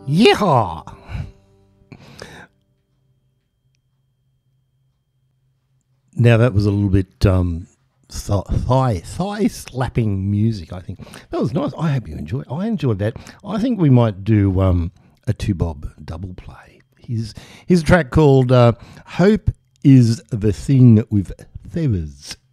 Yeehaw! Now that was a little bit thigh slapping music. I think that was nice. I hope you enjoyed. I enjoyed that. I think we might do a two bob double play. Here's a track called "Hope Is the Thing with Feathers."